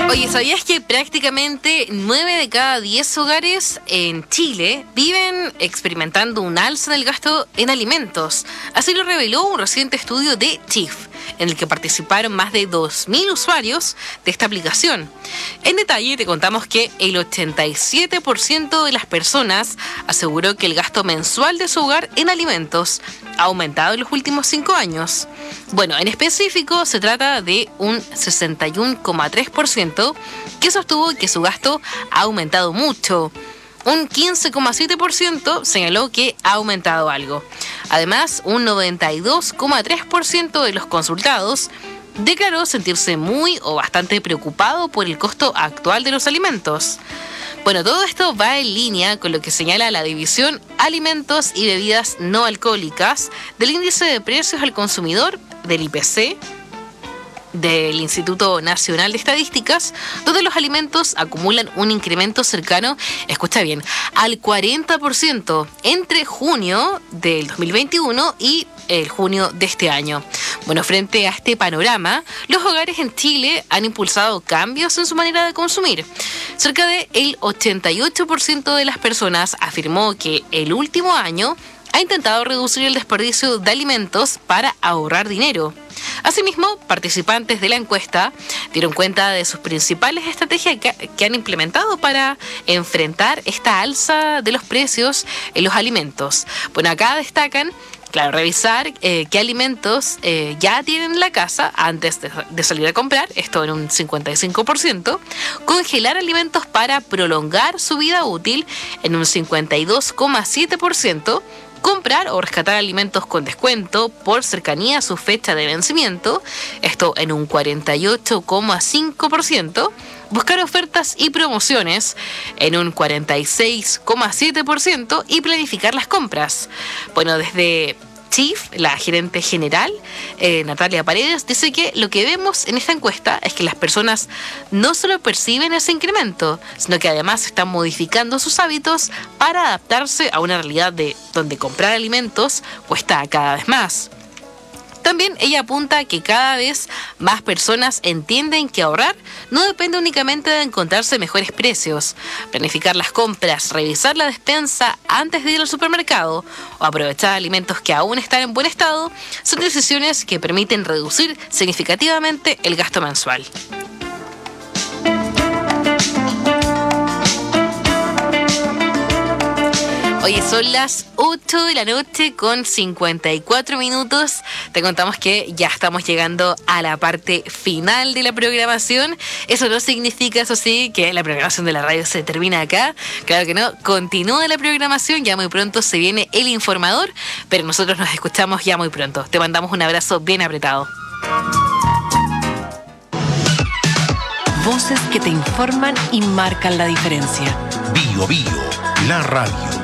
Oye, ¿sabías que prácticamente 9 de cada 10 hogares en Chile viven experimentando un alza en el gasto en alimentos? Así lo reveló un reciente estudio de Chief, en el que participaron más de 2.000 usuarios de esta aplicación. En detalle te contamos que el 87% de las personas aseguró que el gasto mensual de su hogar en alimentos ha aumentado en los últimos 5 años. Bueno, en específico se trata de un 61,3% que sostuvo que su gasto ha aumentado mucho. Un 15,7% señaló que ha aumentado algo. Además, un 92,3% de los consultados declaró sentirse muy o bastante preocupado por el costo actual de los alimentos. Bueno, todo esto va en línea con lo que señala la División Alimentos y Bebidas No Alcohólicas del Índice de Precios al Consumidor del IPC del Instituto Nacional de Estadísticas, donde los alimentos acumulan un incremento cercano, escucha bien, al 40% entre junio del 2021 y el junio de este año. Bueno, frente a este panorama, los hogares en Chile han impulsado cambios en su manera de consumir. Cerca del 88% de las personas afirmó que el último año ha intentado reducir el desperdicio de alimentos para ahorrar dinero. Asimismo, participantes de la encuesta dieron cuenta de sus principales estrategias que han implementado para enfrentar esta alza de los precios en los alimentos. Bueno, acá destacan, claro, revisar qué alimentos ya tienen en la casa antes de salir a comprar, esto en un 55%, congelar alimentos para prolongar su vida útil en un 52,7%, comprar o rescatar alimentos con descuento por cercanía a su fecha de vencimiento, esto en un 48,5%, buscar ofertas y promociones en un 46,7% y planificar las compras. Bueno, desde Chief, la gerente general, Natalia Paredes, dice que lo que vemos en esta encuesta es que las personas no solo perciben ese incremento, sino que además están modificando sus hábitos para adaptarse a una realidad de donde comprar alimentos cuesta cada vez más. También ella apunta que cada vez más personas entienden que ahorrar no depende únicamente de encontrarse mejores precios. Planificar las compras, revisar la despensa antes de ir al supermercado o aprovechar alimentos que aún están en buen estado son decisiones que permiten reducir significativamente el gasto mensual. Oye, son las 8 de la noche con 54 minutos. Te contamos que ya estamos llegando a la parte final de la programación. Eso no significa, eso sí, que la programación de la radio se termina acá. Claro que no, continúa la programación. Ya muy pronto se viene el informador, pero nosotros nos escuchamos ya muy pronto. Te mandamos un abrazo bien apretado. Voces que te informan y marcan la diferencia. Bio Bio, la radio.